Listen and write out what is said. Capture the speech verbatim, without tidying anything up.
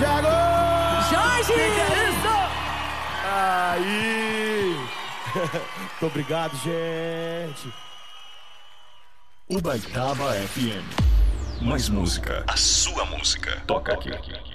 Thiago! Jorge! Que que é isso? Aí! Muito obrigado, gente. Ubaitaba F M. Mais música. A sua música. Toca aqui.